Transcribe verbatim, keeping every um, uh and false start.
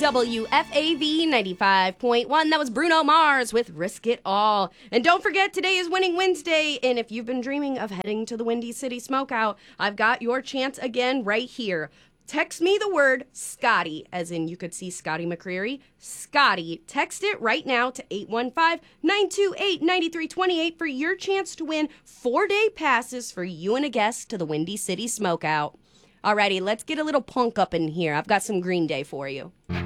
W F A V ninety-five point one. That was Bruno Mars with Risk It All. And don't forget, today is Winning Wednesday. And if you've been dreaming of heading to the Windy City Smokeout, I've got your chance again right here. Text me the word Scotty, as in you could see Scotty McCreery. Scotty. Text it right now to eight one five, nine two eight, nine three two eight for your chance to win four-day passes for you and a guest to the Windy City Smokeout. Alrighty, let's get a little punk up in here. I've got some Green Day for you.